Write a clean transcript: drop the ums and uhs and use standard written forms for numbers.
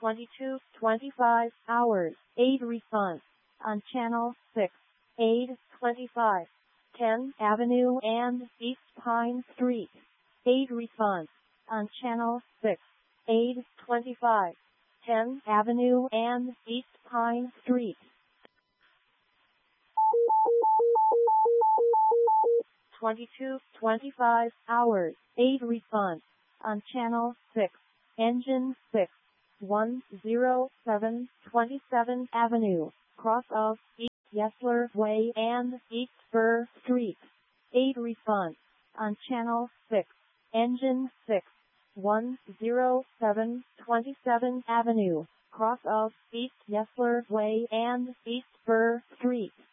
22:25 hours. 8 response on channel 6. 8:25. 10 Avenue and East Pine Street. 8 response on channel 6. 8:25. 10 Avenue and East Pine Street. 22:25 hours. 8 response on channel 6. Engine 6. 107 27 Avenue, cross of East Yesler Way and East Burr Street. 8 response on channel 6. Engine 6. 107 27 Avenue, cross of East Yesler Way and East Burr Street.